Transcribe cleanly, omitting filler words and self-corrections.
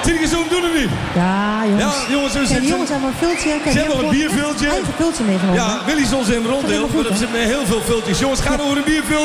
Tineke Zoom doen het niet. Ja, jongens. Ja, jongens, Kijk, die jongens hebben een vultje. Kijk, ze hebben een bierviltje. Eigen vultje meegenomen. Ja, Willy soms in een ronddeel, maar er zitten heel veel vultjes. Jongens, ga over een bierviltje.